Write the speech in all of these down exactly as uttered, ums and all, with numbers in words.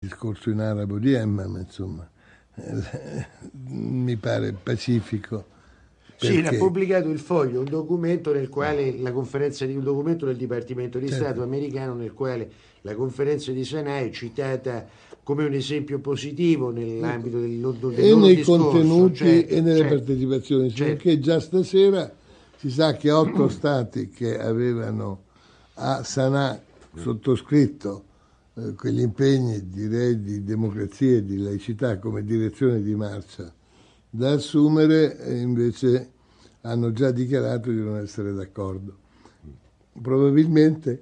discorso in arabo di Emmam, insomma, eh, mi pare pacifico. Sì, ha pubblicato il Foglio, un documento nel quale la conferenza di un documento del Dipartimento di certo. Stato americano nel quale la conferenza di Sana'a è citata come un esempio positivo nell'ambito del, del e loro nei discorso, contenuti certo, e nelle certo, partecipazioni, certo. Perché già stasera si sa che otto stati che avevano a Sana'a sottoscritto eh, quegli impegni, direi, di democrazia e di laicità come direzione di marcia da assumere, e invece hanno già dichiarato di non essere d'accordo. Probabilmente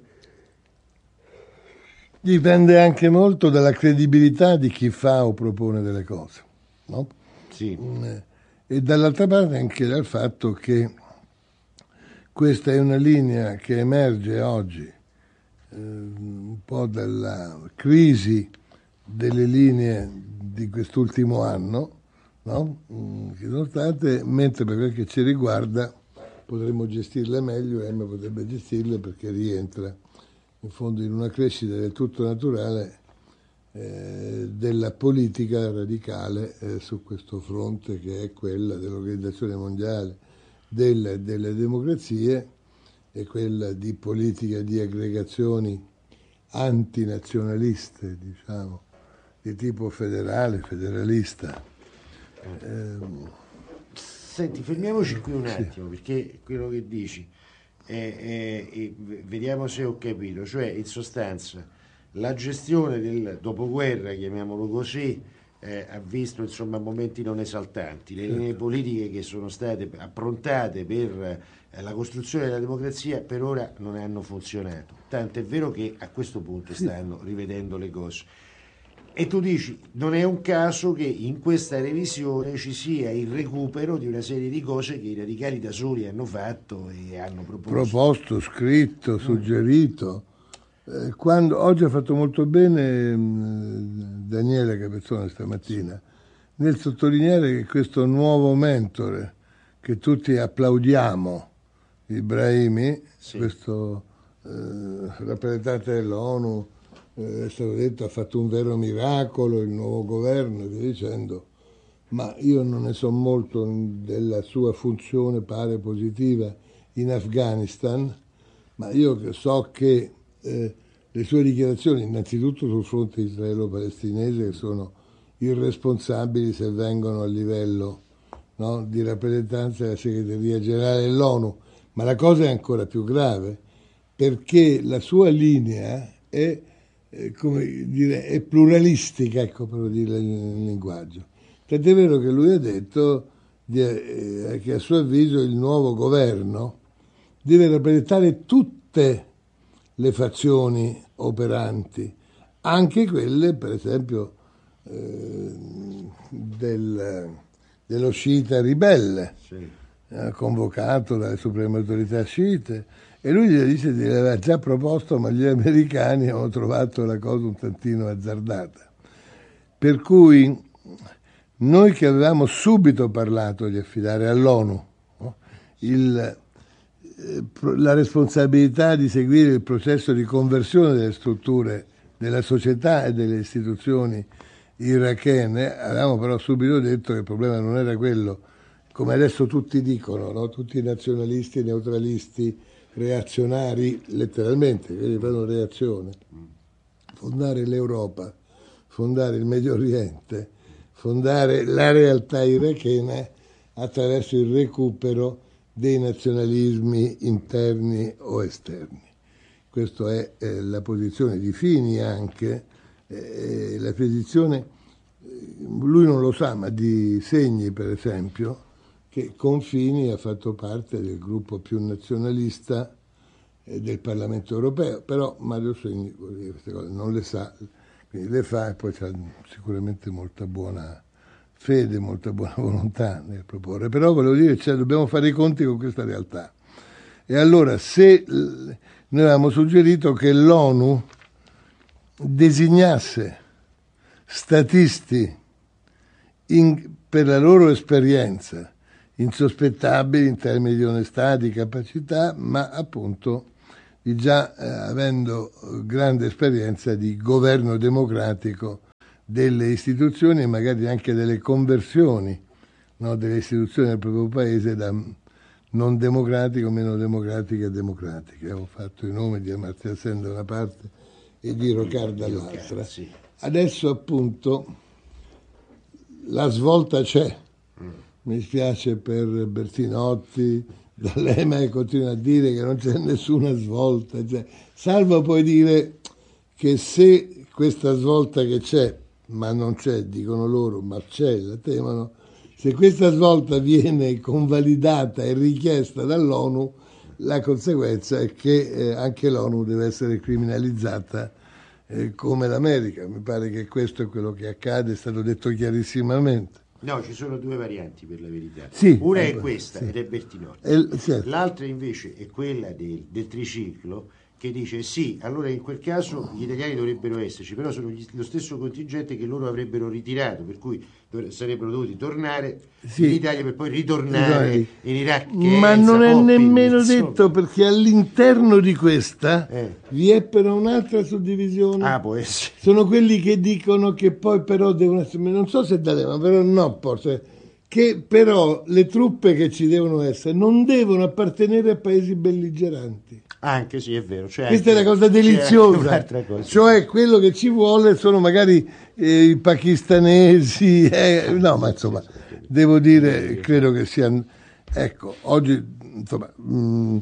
dipende anche molto dalla credibilità di chi fa o propone delle cose, no? Sì. E dall'altra parte anche dal fatto che questa è una linea che emerge oggi eh, un po' dalla crisi delle linee di quest'ultimo anno, no? Che sono state, mentre per quel che ci riguarda potremmo gestirle meglio e Emma potrebbe gestirle perché rientra in fondo in una crescita del tutto naturale eh, della politica radicale eh, su questo fronte, che è quella dell'Organizzazione Mondiale delle, delle democrazie e quella di politica di aggregazioni antinazionaliste, diciamo, di tipo federale, federalista. Eh, Senti, fermiamoci qui un sì. attimo, perché quello che dici, è, è, è, vediamo se ho capito, cioè in sostanza la gestione del dopoguerra, chiamiamolo così, eh, ha visto insomma momenti non esaltanti, le Certo. linee politiche che sono state approntate per eh, la costruzione della democrazia per ora non hanno funzionato, tanto è vero che a questo punto Sì. stanno rivedendo le cose. E tu dici, non è un caso che in questa revisione ci sia il recupero di una serie di cose che i radicali da soli hanno fatto e hanno proposto. Proposto, scritto, suggerito. Eh, quando, oggi ha fatto molto bene mh, Daniele Capezzone stamattina nel sottolineare che questo nuovo mentore che tutti applaudiamo, Ibrahimi, Sì. questo eh, rappresentante dell'ONU, eh, è stato detto ha fatto un vero miracolo, il nuovo governo, e via dicendo, ma io non ne so molto della sua funzione, pare positiva, in Afghanistan, ma io so che eh, le sue dichiarazioni, innanzitutto sul fronte israelo-palestinese, che sono irresponsabili se vengono a livello, no, di rappresentanza della segreteria generale dell'ONU, ma la cosa è ancora più grave perché la sua linea è, è, come dire, è pluralistica, ecco, per dire il linguaggio. Tant'è vero che lui ha detto di, eh, che a suo avviso il nuovo governo deve rappresentare tutte le fazioni operanti, anche quelle, per esempio, eh, del, dello sciita ribelle, Sì. eh, convocato dalle supreme autorità sciite, e lui gli dice di aver già proposto, ma gli americani hanno trovato la cosa un tantino azzardata. Per cui noi che avevamo subito parlato di affidare all'ONU, no, il, la responsabilità di seguire il processo di conversione delle strutture della società e delle istituzioni irachene, avevamo però subito detto che il problema non era quello, come adesso tutti dicono, no? Tutti i nazionalisti, neutralisti, reazionari, letteralmente, quelli fanno reazione, fondare l'Europa, fondare il Medio Oriente, fondare la realtà irachena attraverso il recupero dei nazionalismi interni o esterni. Questa è eh, la posizione di Fini anche, eh, la posizione, lui non lo sa, ma di Segni per esempio, che con Fini ha fatto parte del gruppo più nazionalista eh, del Parlamento europeo, però Mario Segni queste cose non le sa, quindi le fa e poi c'ha sicuramente molta buona fede, molta buona volontà nel proporre, però volevo dire, cioè, dobbiamo fare i conti con questa realtà. E allora se noi avevamo suggerito che l'ONU designasse statisti in, per la loro esperienza insospettabili in termini di onestà, di capacità, ma appunto di già eh, avendo grande esperienza di governo democratico delle istituzioni e magari anche delle conversioni, no, delle istituzioni del proprio paese da non democratiche o meno democratiche a democratiche. Ho fatto i nomi di Amartya Sen da una parte e di Rocard dall'altra. Adesso appunto la svolta c'è. Mi spiace per Bertinotti, D'Alema che continua a dire che non c'è nessuna svolta, cioè, salvo poi dire che se questa svolta che c'è, ma non c'è, dicono loro, ma c'è, la temono, se questa svolta viene convalidata e richiesta dall'ONU, la conseguenza è che eh, anche l'ONU deve essere criminalizzata eh, come l'America. Mi pare che questo è quello che accade, è stato detto chiarissimamente. No, ci sono due varianti per la verità. Sì, Una eh, è questa, sì. ed è Bertinotti. Eh, certo. L'altra invece è quella del, del triciclo, che dice sì, allora in quel caso gli italiani dovrebbero esserci, però sono gli, lo stesso contingente che loro avrebbero ritirato, per cui dovre, sarebbero dovuti tornare sì. in Italia per poi ritornare sì. in Iraq. Ma non è Popping, nemmeno insomma. detto, perché all'interno di questa eh. vi è però un'altra suddivisione. Ah, può essere. Sono quelli che dicono che poi però devono essere, non so se da ma però no, forse, che però le truppe che ci devono essere non devono appartenere a paesi belligeranti. Anche sì, è vero. C'è Questa anche, è la cosa deliziosa, cosa. Cioè quello che ci vuole sono magari eh, i pakistanesi, eh, no, ma insomma, devo dire, credo che sia, ecco, oggi, insomma, mh,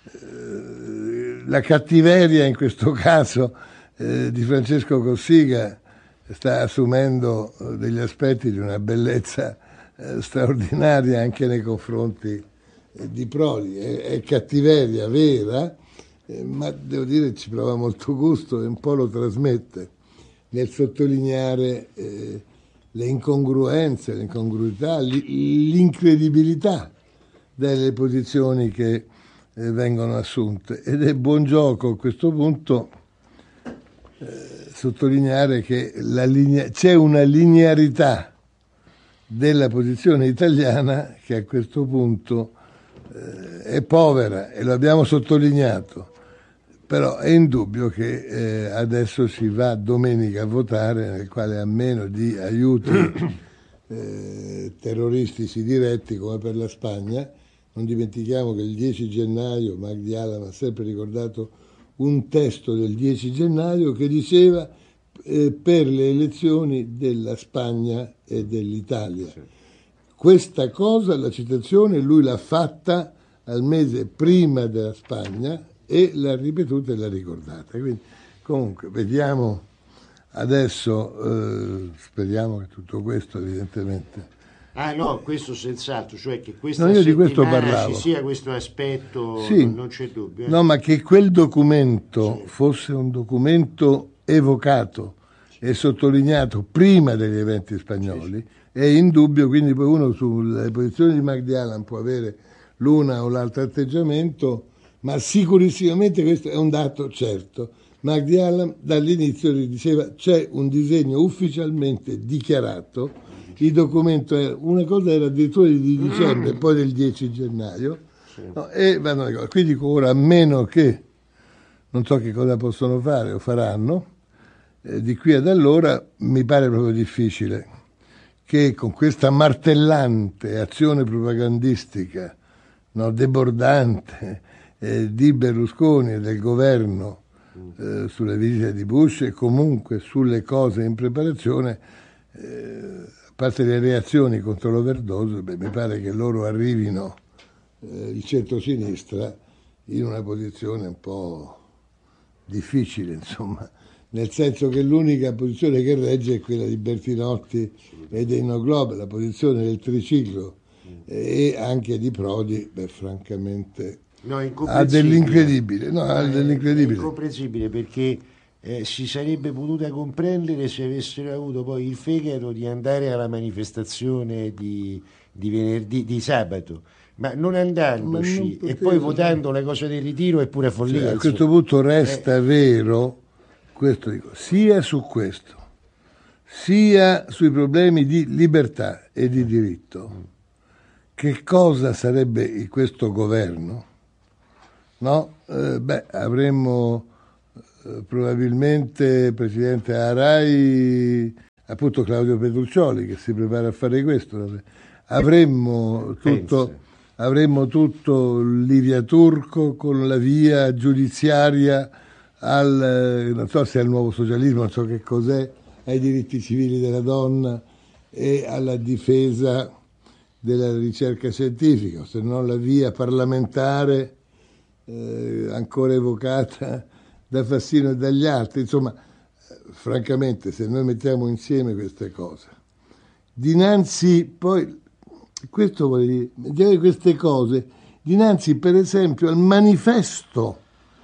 eh, la cattiveria in questo caso eh, di Francesco Cossiga sta assumendo eh, degli aspetti di una bellezza eh, straordinaria anche nei confronti eh, di Prodi, è, è cattiveria vera. Eh, ma devo dire ci prova molto gusto e un po' lo trasmette nel sottolineare eh, le incongruenze, le incongruità, l'incredibilità delle posizioni che eh, vengono assunte. Ed è buon gioco a questo punto eh, sottolineare che la linea, c'è una linearità della posizione italiana che a questo punto eh, è povera, e lo abbiamo sottolineato. Però è indubbio che eh, adesso si va domenica a votare, nel quale a meno di aiuti eh, terroristici diretti come per la Spagna, non dimentichiamo che il dieci gennaio Magdi Allam ha sempre ricordato un testo del dieci gennaio che diceva eh, per le elezioni della Spagna e dell'Italia. Sì. Questa cosa, la citazione, lui l'ha fatta al mese prima della Spagna e l'ha ripetuta e l'ha ricordata. Quindi, comunque, vediamo adesso, eh, speriamo che tutto questo evidentemente... Ah no, questo senz'altro, cioè che questa no, io di questo settimana parlavo. ci sia questo aspetto, sì. non c'è dubbio. Eh? No, ma che quel documento sì. fosse un documento evocato sì. e sottolineato prima degli eventi spagnoli sì, sì. è indubbio, quindi poi uno sulle posizioni di Magdi Allam può avere l'una o l'altro atteggiamento, ma sicurissimamente questo è un dato certo. Magdi Allam dall'inizio diceva c'è un disegno ufficialmente dichiarato, il documento era, una cosa era addirittura di dicembre, poi del dieci gennaio, sì. no, e vanno le cose. Quindi ora, a meno che, non so che cosa possono fare o faranno, eh, di qui ad allora mi pare proprio difficile che con questa martellante azione propagandistica, no, debordante, Eh, di Berlusconi e del governo eh, sulle visite di Bush e comunque sulle cose in preparazione, eh, a parte le reazioni contro l'overdose, beh, mi pare che loro arrivino, eh, il centro-sinistra, in una posizione un po' difficile, insomma, nel senso che l'unica posizione che regge è quella di Bertinotti e dei No Globe, la posizione del triciclo eh, e anche di Prodi, beh, francamente... No, ha dell'incredibile, no, ha dell'incredibile. È incomprensibile perché eh, si sarebbe potuta comprendere se avessero avuto poi il fegato di andare alla manifestazione di, di venerdì, di sabato, ma non andandoci ma non e poi votando la cosa del ritiro è pure follia. Cioè, a questo punto resta eh. vero, questo dico, sia su questo, sia sui problemi di libertà e di diritto. Mm. Che cosa sarebbe questo governo? No, eh, beh, avremmo eh, probabilmente Presidente Arai appunto Claudio Petruccioli che si prepara a fare questo. Avremmo tutto, avremmo tutto Livia Turco con la via giudiziaria al, non so se è il nuovo socialismo, non so che cos'è, ai diritti civili della donna e alla difesa della ricerca scientifica, se no la via parlamentare eh, ancora evocata da Fassino e dagli altri. Insomma, francamente, se noi mettiamo insieme queste cose, dinanzi poi, questo vuol dire, queste cose, dinanzi per esempio al manifesto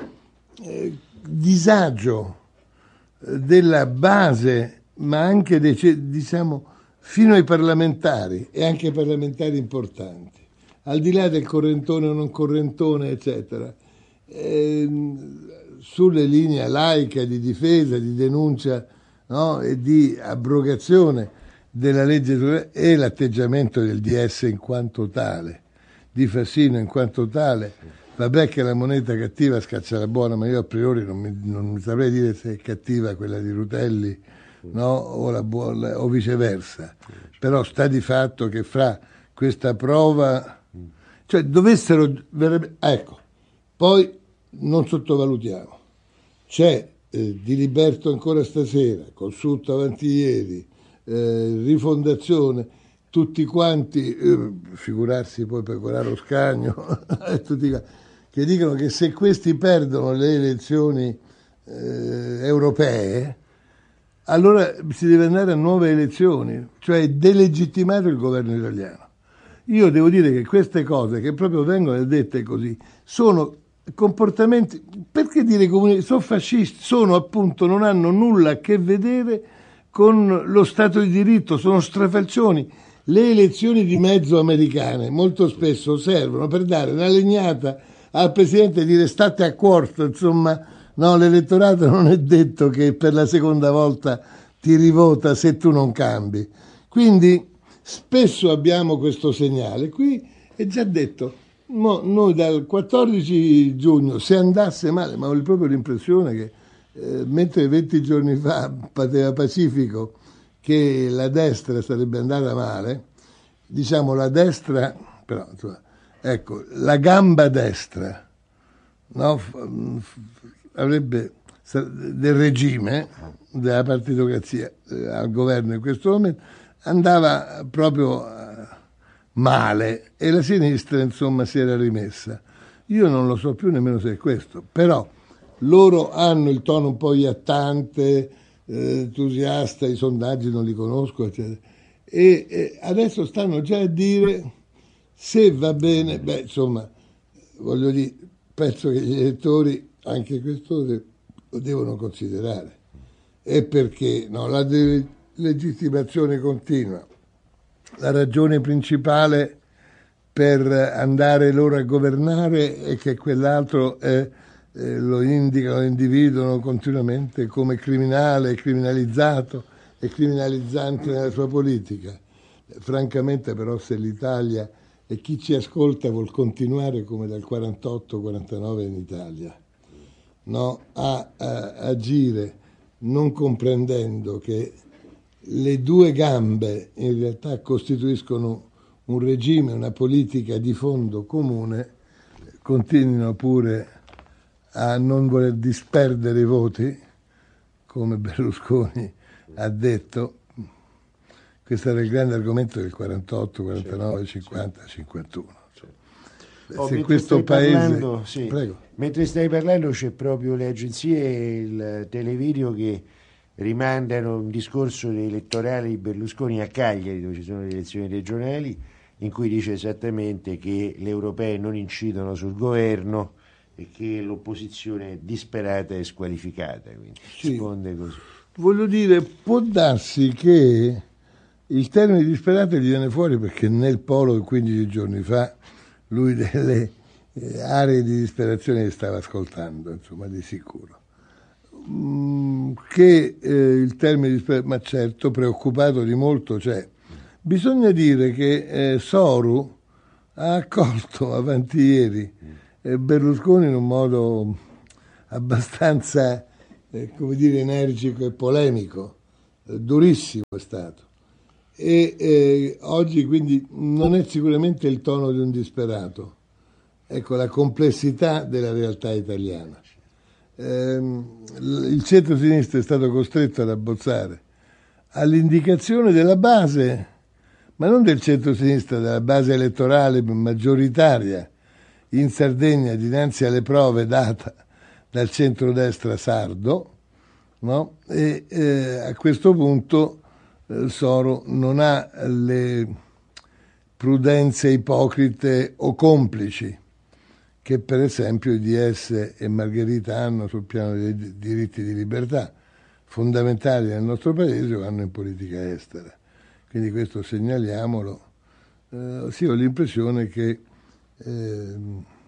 eh, disagio eh, della base, ma anche dei, diciamo, fino ai parlamentari e anche ai parlamentari importanti, al di là del correntone o non correntone, eccetera, eh, sulle linee laica di difesa, di denuncia, no? E di abrogazione della legge e l'atteggiamento del D S in quanto tale, di Fassino in quanto tale. Vabbè che la moneta cattiva scaccia la buona, ma io a priori non mi, non mi saprei dire se è cattiva quella di Rutelli, no? O, la buona, o viceversa. Però sta di fatto che fra questa prova, cioè dovessero veramente, ecco, poi non sottovalutiamo, c'è eh, Diliberto ancora stasera, Consulta avanti ieri, eh, Rifondazione, tutti quanti, eh, figurarsi poi Pecoraro Scagno, tutti quanti, che dicono che se questi perdono le elezioni eh, europee, allora si deve andare a nuove elezioni, cioè delegittimare il governo italiano. Io devo dire che queste cose che proprio vengono dette così sono comportamenti, perché dire comunisti, sono fascisti, sono appunto, non hanno nulla a che vedere con lo Stato di diritto, sono strafalcioni. Le elezioni di mezzo americane molto spesso servono per dare una legnata al Presidente e dire state a quarto, insomma, no, l'elettorato non è detto che per la seconda volta ti rivota se tu non cambi. Quindi spesso abbiamo questo segnale. Qui è già detto, mo, noi dal quattordici giugno, se andasse male, ma ho proprio l'impressione che eh, mentre venti giorni fa pateva pacifico che la destra sarebbe andata male, diciamo la destra, però insomma, ecco, la gamba destra, no, avrebbe del regime, della partitocrazia eh, al governo in questo momento, andava proprio eh, male e la sinistra insomma si era rimessa. Io non lo so più nemmeno se è questo, però loro hanno il tono un po' iattante, eh, entusiasta, i sondaggi non li conosco, eccetera. E, e adesso stanno già a dire se va bene, beh insomma, voglio dire, penso che gli elettori anche questo lo devono considerare. E perché no, la de- legittimazione continua, la ragione principale per andare loro a governare è che quell'altro è, eh, lo indicano, lo individuano continuamente come criminale, criminalizzato e criminalizzante nella sua politica. Francamente però se l'Italia e chi ci ascolta vuol continuare come dal quarantotto quarantanove in Italia, no? a, a agire non comprendendo che le due gambe in realtà costituiscono un regime, una politica di fondo comune, continuino pure a non voler disperdere i voti, come Berlusconi ha detto. Questo era il grande argomento del quarantotto, quarantanove, cinquanta, cinquantuno. Oh, se questo paese... parlando, sì. Mentre stai parlando c'è proprio le agenzie e il televideo che rimandano un discorso elettorale di Berlusconi a Cagliari, dove ci sono le elezioni regionali, in cui dice esattamente che le europee non incidono sul governo e che l'opposizione è disperata e squalificata. Quindi sì. Risponde così. Voglio dire, può darsi che il termine disperata gli viene fuori perché nel Polo quindici giorni fa lui delle eh, aree di disperazione che stava ascoltando, insomma, di sicuro. Mm, che eh, il termine disperata, ma certo, preoccupato di molto c'è. Bisogna dire che eh, Soru ha accolto avanti ieri eh, Berlusconi in un modo abbastanza, eh, come dire, energico e polemico, eh, durissimo è stato. E eh, oggi quindi non è sicuramente il tono di un disperato, ecco la complessità della realtà italiana. Eh, il centro-sinistra è stato costretto ad abbozzare all'indicazione della base, ma non del centro-sinistra, della base elettorale maggioritaria in Sardegna dinanzi alle prove date dal centrodestra sardo, no? E eh, a questo punto eh, Soro non ha le prudenze ipocrite o complici che per esempio i D S e Margherita hanno sul piano dei diritti di libertà fondamentali nel nostro paese o hanno in politica estera. Quindi questo segnaliamolo. Eh, sì, ho l'impressione che eh,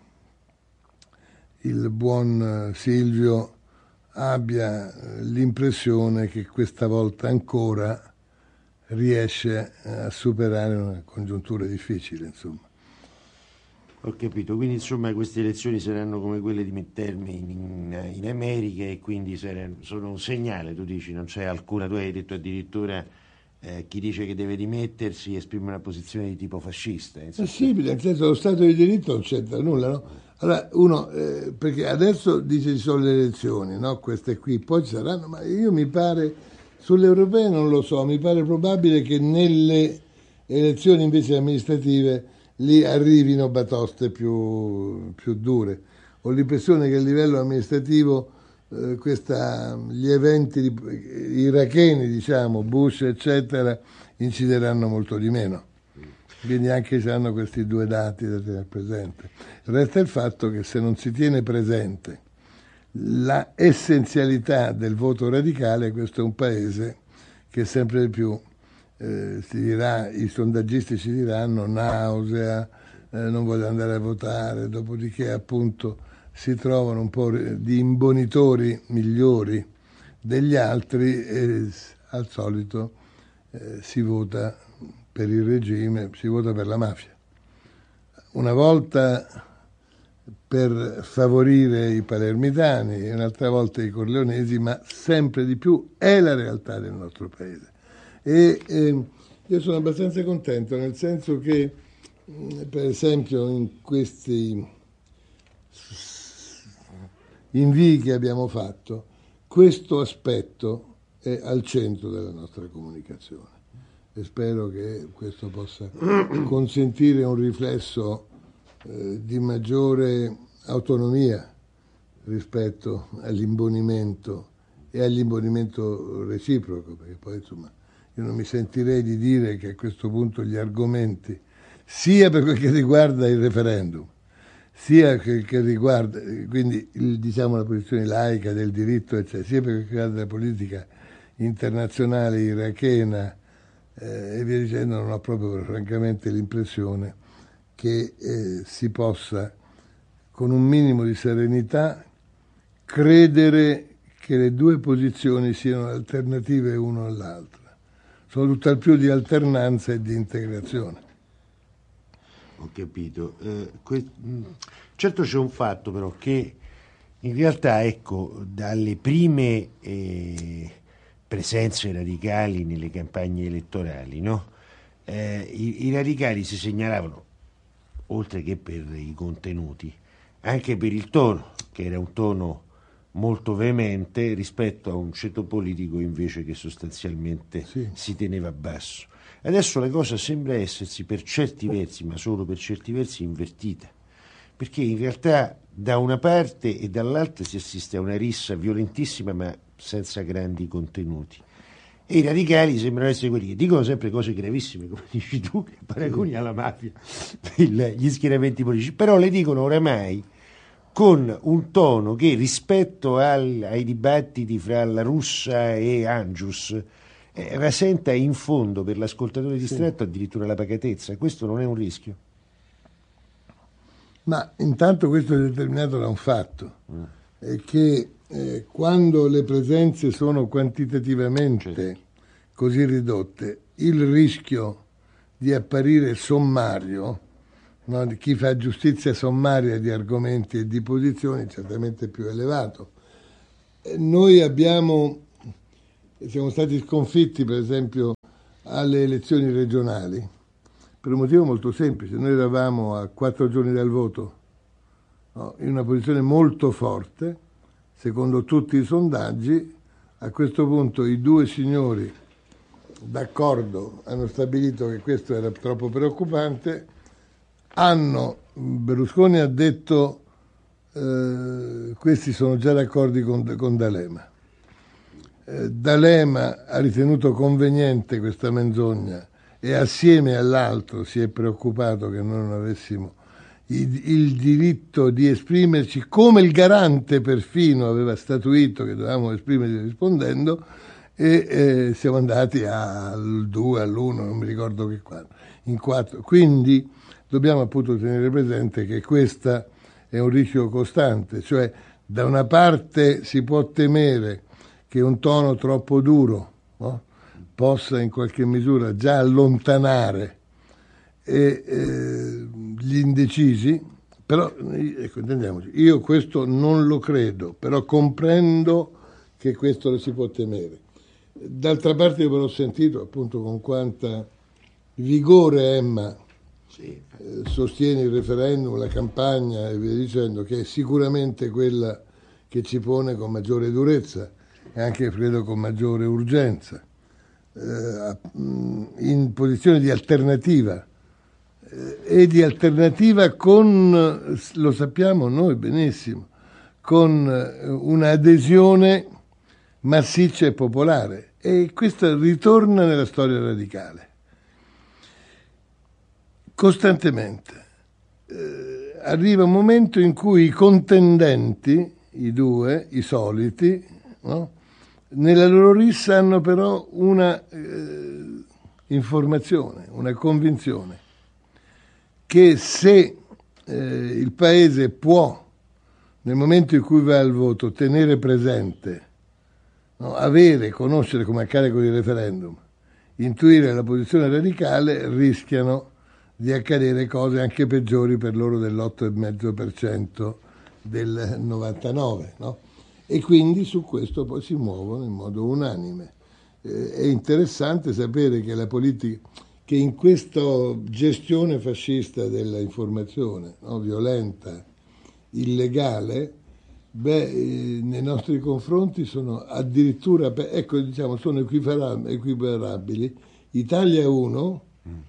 il buon Silvio abbia l'impressione che questa volta ancora riesce a superare una congiuntura difficile, insomma. Ho capito, quindi insomma queste elezioni saranno come quelle di midterm in, in, in America e quindi saranno, sono un segnale, tu dici, non c'è alcuna, tu hai detto addirittura eh, chi dice che deve dimettersi esprime una posizione di tipo fascista. È sì, nel senso lo Stato di diritto non c'entra nulla, no? Allora uno, eh, perché adesso dice ci sono le elezioni, no? Queste qui, poi ci saranno, ma io mi pare, sulle europee non lo so, mi pare probabile che nelle elezioni invece amministrative lì arrivino batoste più, più dure. Ho l'impressione che a livello amministrativo eh, questa, gli eventi di, iracheni, diciamo, Bush eccetera, incideranno molto di meno. Quindi anche se hanno questi due dati da tenere presente. Resta il fatto che se non si tiene presente la essenzialità del voto radicale, questo è un paese che sempre di più Eh, si dirà, i sondaggisti ci diranno nausea, eh, non voglio andare a votare, dopodiché appunto si trovano un po' di imbonitori migliori degli altri e al solito eh, si vota per il regime, si vota per la mafia. Una volta per favorire i palermitani, un'altra volta i corleonesi, ma sempre di più è la realtà del nostro paese. E eh, io sono abbastanza contento, nel senso che, mh, per esempio, in questi invii che abbiamo fatto, questo aspetto è al centro della nostra comunicazione e spero che questo possa consentire un riflesso eh, di maggiore autonomia rispetto all'imbonimento e all'imbonimento reciproco, perché poi insomma io non mi sentirei di dire che a questo punto gli argomenti, sia per quel che riguarda il referendum, sia che, che riguarda, quindi il, diciamo la posizione laica del diritto, eccetera, sia per quel che riguarda la politica internazionale irachena eh, e via dicendo, non ho proprio francamente l'impressione che eh, si possa, con un minimo di serenità, credere che le due posizioni siano alternative uno all'altra. Sono tutt'al più di alternanza e di integrazione. Ho capito. Eh, que- certo c'è un fatto però che in realtà, ecco, dalle prime eh, presenze radicali nelle campagne elettorali, no? Eh, i, i radicali si segnalavano, oltre che per i contenuti, anche per il tono, che era un tono molto veemente rispetto a un ceto politico invece che sostanzialmente sì. si teneva basso. Adesso la cosa sembra essersi per certi versi, ma solo per certi versi, invertita, perché in realtà da una parte e dall'altra si assiste a una rissa violentissima ma senza grandi contenuti. E i radicali sembrano essere quelli che dicono sempre cose gravissime, come dici tu, che paragoni alla mafia, il, gli schieramenti politici, però le dicono oramai con un tono che rispetto al, ai dibattiti fra la Russa e Angius eh, rasenta in fondo per l'ascoltatore distratto sì. addirittura la pacatezza. Questo non è un rischio? Ma intanto questo è determinato da un fatto, mm. è che eh, quando le presenze sono quantitativamente certo. così ridotte, il rischio di apparire sommario, no, di chi fa giustizia sommaria di argomenti e di posizioni, certamente più elevato. Noi abbiamo siamo stati sconfitti per esempio alle elezioni regionali per un motivo molto semplice: noi eravamo a quattro giorni dal voto, no? In una posizione molto forte, secondo tutti i sondaggi. A questo punto i due signori d'accordo hanno stabilito che questo era troppo preoccupante. Hanno, Berlusconi ha detto eh, questi sono già d'accordo con, con D'Alema. Eh, D'Alema ha ritenuto conveniente questa menzogna e assieme all'altro si è preoccupato che noi non avessimo il, il diritto di esprimerci, come il garante perfino aveva statuito che dovevamo esprimerci rispondendo, e eh, siamo andati al due, all'uno, non mi ricordo che quando, in quattro. Quindi dobbiamo appunto tenere presente che questo è un rischio costante, cioè da una parte si può temere che un tono troppo duro, no, possa in qualche misura già allontanare e, eh, gli indecisi, però ecco, intendiamoci, io questo non lo credo, però comprendo che questo lo si può temere. D'altra parte io però ho sentito appunto con quanta vigore Emma sì. eh, sostiene il referendum, la campagna e via dicendo, che è sicuramente quella che ci pone con maggiore durezza e anche credo con maggiore urgenza, eh, in posizione di alternativa eh, e di alternativa con, lo sappiamo noi benissimo, con un'adesione massiccia e popolare, e questa ritorna nella storia radicale costantemente. Eh, arriva un momento in cui i contendenti, i due, i soliti, no? Nella loro rissa hanno però una eh, informazione, una convinzione che se eh, il Paese può, nel momento in cui va al voto, tenere presente, no, avere, conoscere, come accade con il referendum, intuire la posizione radicale, rischiano di accadere cose anche peggiori per loro dell'otto virgola cinque per cento del novantanove, no? E quindi su questo poi si muovono in modo unanime. Eh, è interessante sapere che la politica, che in questa gestione fascista dell'informazione, no, violenta, illegale, beh, eh, nei nostri confronti sono addirittura, ecco, diciamo, sono equiparabili Italia uno,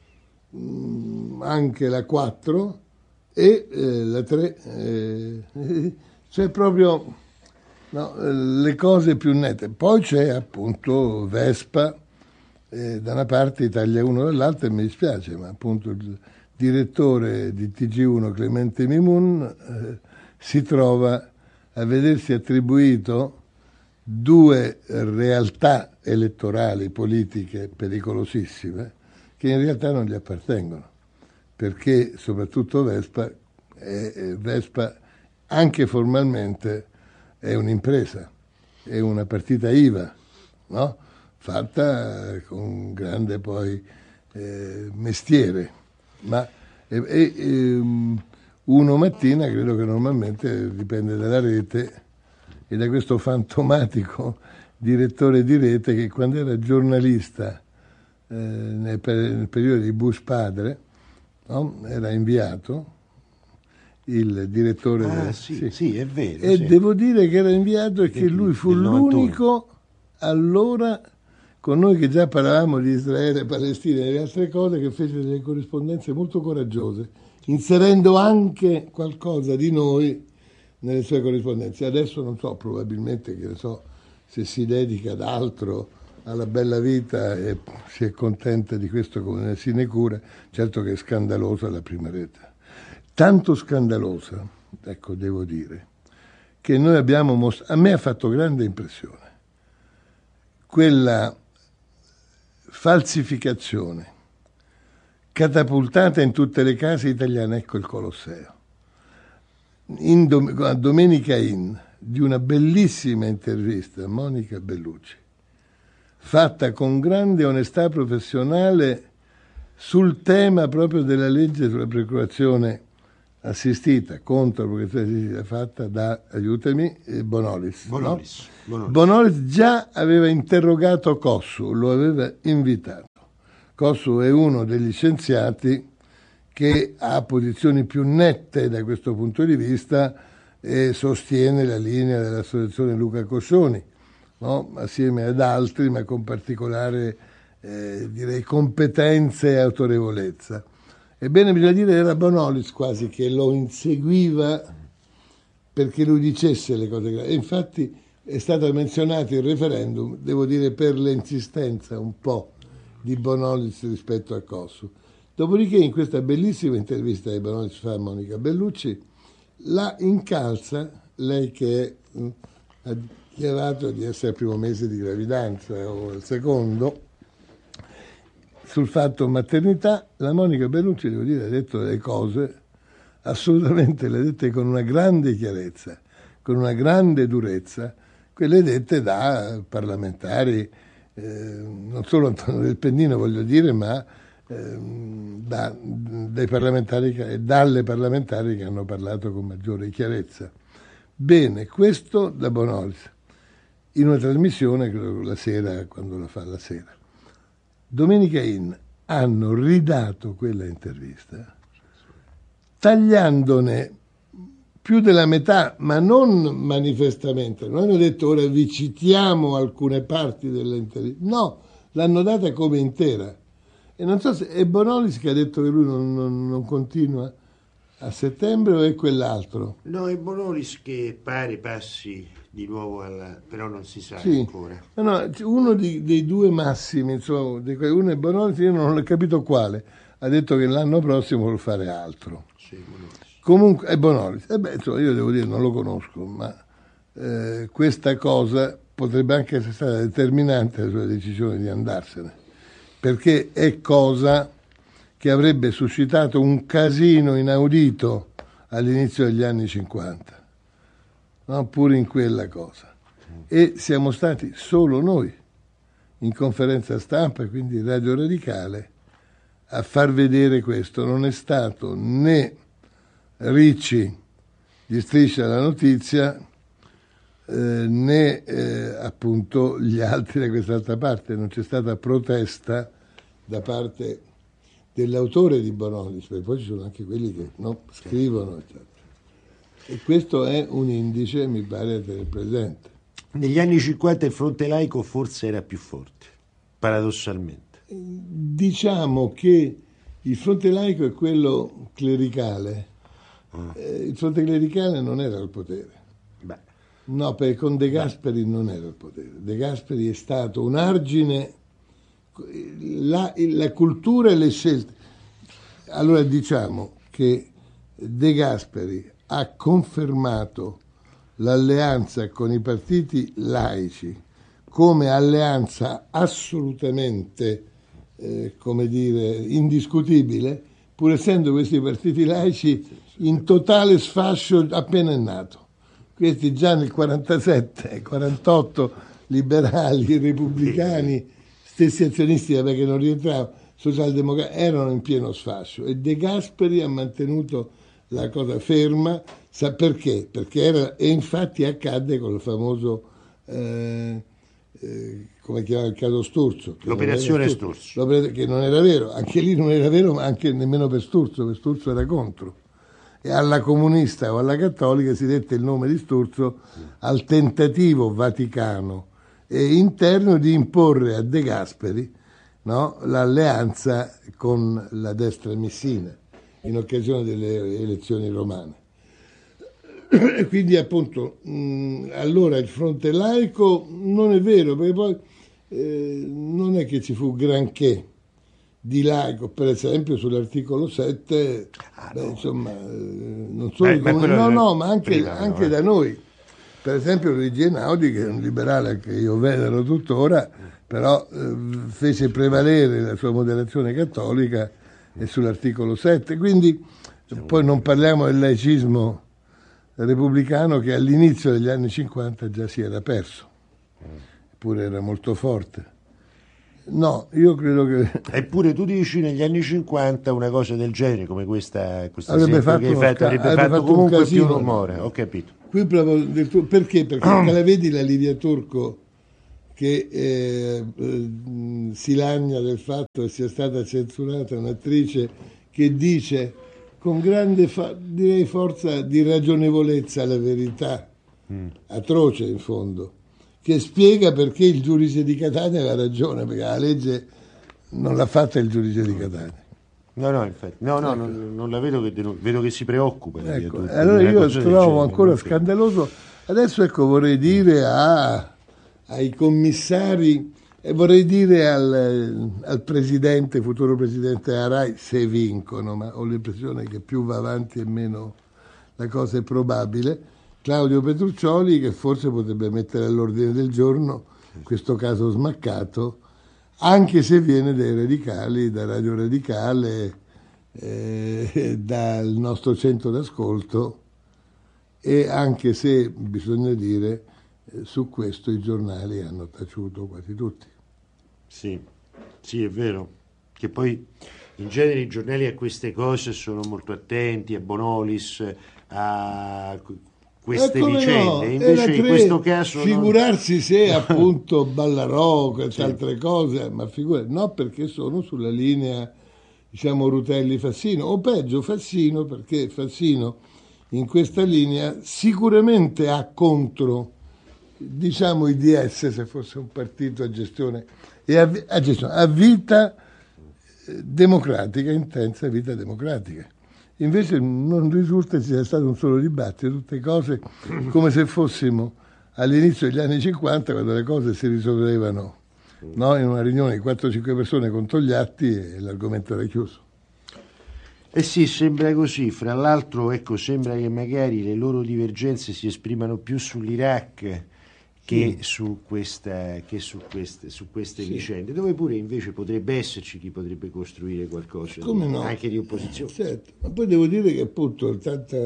mm. anche la quattro e eh, la tre, eh, cioè proprio no, le cose più nette. Poi c'è appunto Vespa eh, da una parte, Italia uno dall'altra, e mi dispiace, ma appunto il direttore di T G uno, Clemente Mimun, eh, si trova a vedersi attribuito due realtà elettorali, politiche pericolosissime, che in realtà non gli appartengono, perché soprattutto Vespa, è, è Vespa anche formalmente è un'impresa, è una partita I V A, no? Fatta con grande poi eh, mestiere, ma è, è, è, uno mattina, credo che normalmente dipende dalla rete e da questo fantomatico direttore di rete che quando era giornalista eh, nel, nel periodo di Bush padre, no? Era inviato il direttore ah, del, sì, sì. sì, è vero. E sì. devo dire che era inviato e che lui fu l'unico allora, con noi che già parlavamo di Israele, Palestina e le altre cose, che fece delle corrispondenze molto coraggiose, inserendo anche qualcosa di noi nelle sue corrispondenze. Adesso non so, probabilmente, che ne so, se si dedica ad altro, alla bella vita, e si è contenta di questo come ne si ne cura. Certo che è scandalosa la prima rete. Tanto scandalosa, ecco, devo dire, che noi abbiamo mostrato, a me ha fatto grande impressione quella falsificazione catapultata in tutte le case italiane, ecco il Colosseo, in Dom- a Domenica In, di una bellissima intervista a Monica Bellucci, fatta con grande onestà professionale sul tema proprio della legge sulla procurazione assistita contro la provocazione assistita fatta da, aiutami, eh, Bonolis. Bonolis, no? Bonolis. Bonolis già aveva interrogato Kossu, lo aveva invitato. Kossu è uno degli scienziati che ha posizioni più nette da questo punto di vista e sostiene la linea dell'associazione Luca Coscioni, no? Assieme ad altri, ma con particolare eh, direi competenza e autorevolezza. Ebbene, bisogna dire era Bonolis quasi che lo inseguiva perché lui dicesse le cose gravi. E infatti è stato menzionato il referendum, devo dire, per l'insistenza un po' di Bonolis rispetto a Kossu. Dopodiché in questa bellissima intervista che Bonolis fa a Monica Bellucci la incalza, lei che è, mh, ha dichiarato di essere al primo mese di gravidanza o al secondo, sul fatto maternità, la Monica Bellucci, devo dire, ha detto delle cose assolutamente, le ha dette con una grande chiarezza, con una grande durezza, quelle dette da parlamentari, eh, non solo Antonio Del Pennino voglio dire, ma eh, da, dai parlamentari e dalle parlamentari che hanno parlato con maggiore chiarezza. Bene, questo da Bonolis, in una trasmissione, credo la sera, quando la fa la sera. Domenica In hanno ridato quella intervista, tagliandone più della metà, ma non manifestamente. Non hanno detto ora vi citiamo alcune parti dell'intervista. No, l'hanno data come intera. E non so se è Bonolis che ha detto che lui non, non, non continua a settembre o è quell'altro? No, è Bonolis che pare passi di nuovo alla... però non si sa sì. ancora. No, no, uno di, dei due massimi, insomma, uno è Bonolis, io non ho capito quale, ha detto che l'anno prossimo vuole fare altro. Sì, Bonolis. Comunque è Bonolis. E beh, insomma, io devo dire, non lo conosco, ma eh, questa cosa potrebbe anche essere stata determinante la sua decisione di andarsene, perché è cosa che avrebbe suscitato un casino inaudito all'inizio degli anni cinquanta, no? Pure in quella cosa. E siamo stati solo noi, in conferenza stampa, quindi Radio Radicale, a far vedere questo. Non è stato né Ricci di Striscia la Notizia, eh, né eh, appunto gli altri da quest'altra parte. Non c'è stata protesta da parte dell'autore di Bonolis, perché poi ci sono anche quelli che no, scrivono, eccetera. E questo è un indice, mi pare, da tenere presente. Negli anni cinquanta il fronte laico forse era più forte, paradossalmente. Diciamo che il fronte laico è quello clericale. Ah. Eh, il fronte clericale non era al potere. Beh. No, perché con De Gasperi Beh. non era al potere. De Gasperi è stato un argine, la, la cultura e le scelte. Allora diciamo che De Gasperi ha confermato l'alleanza con i partiti laici come alleanza assolutamente, eh, come dire, indiscutibile, pur essendo questi partiti laici in totale sfascio appena è nato. Questi già nel quarantasette, quarantotto, liberali, repubblicani, stessi azionisti, perché non rientravano, socialdemocratici, erano in pieno sfascio. E De Gasperi ha mantenuto la cosa ferma. Sa perché? Perché era, e infatti accadde con il famoso, eh, eh, come chiamava il caso Sturzo. L'operazione Sturzo. Sturzo. Che non era vero, anche lì non era vero, ma anche nemmeno per Sturzo, per Sturzo era contro. E alla comunista o alla cattolica si dette il nome di Sturzo al tentativo vaticano e interno di imporre a De Gasperi, no, l'alleanza con la destra missina in occasione delle elezioni romane. E quindi appunto mh, allora il fronte laico non è vero, perché poi eh, non è che ci fu granché di laico, per esempio sull'articolo sette, ah, beh, no. insomma, eh, non solo beh, come, no, no, ma anche, prima, anche no, da eh. noi. Per esempio Luigi Einaudi, che è un liberale che io venero tuttora, però eh, fece prevalere la sua moderazione cattolica e sull'articolo sette, quindi poi non parliamo del laicismo repubblicano che all'inizio degli anni cinquanta già si era perso, eppure era molto forte. No, io credo che... Eppure tu dici negli anni cinquanta una cosa del genere, come questa, questa avrebbe fatto, che hai fatto, sca- avrebbe avrebbe fatto fatto comunque un casino. più rumore, ho capito. Qui proprio del tuo- perché? Perché te la vedi la Livia Turco che eh, eh, si lagna del fatto che sia stata censurata, un'attrice che dice con grande fa- direi forza di ragionevolezza la verità, mm. atroce in fondo, che spiega perché il giudice di Catania aveva ragione, perché la legge non l'ha fatta il giudice di Catania. No, no, infatti, no, no, ecco. non, non la vedo che, vedo che si preoccupa. Ecco, allora io trovo ancora scandaloso. Adesso ecco vorrei dire a, ai commissari e vorrei dire al, al presidente, futuro presidente della RAI, se vincono, ma ho l'impressione che più va avanti e meno la cosa è probabile, Claudio Petruccioli, che forse potrebbe mettere all'ordine del giorno questo caso smaccato, anche se viene dai radicali, da Radio Radicale, eh, dal nostro centro d'ascolto, e anche se, bisogna dire, eh, su questo i giornali hanno taciuto quasi tutti. Sì, sì, è vero, che poi in genere i giornali a queste cose sono molto attenti, a Bonolis, a queste vicende, no, invece in questo caso figurarsi non... se appunto Ballarò e sì. altre cose, ma figurati, no, perché sono sulla linea, diciamo, Rutelli-Fassino, o peggio Fassino, perché Fassino in questa linea sicuramente ha contro, diciamo, i D S, se fosse un partito a gestione, e a, a, gestione, a vita democratica, intensa vita democratica. Invece non risulta ci sia stato un solo dibattito, tutte cose come se fossimo all'inizio degli anni cinquanta, quando le cose si risolvevano, no? In una riunione di quattro o cinque persone con Togliatti e l'argomento era chiuso. Eh sì, sembra così. Fra l'altro, ecco, sembra che magari le loro divergenze si esprimano più sull'Iraq che sì. su, questa, che su queste, su queste sì. vicende, dove pure invece potrebbe esserci chi potrebbe costruire qualcosa di, no? anche di opposizione. Certo, ma poi devo dire che appunto tanta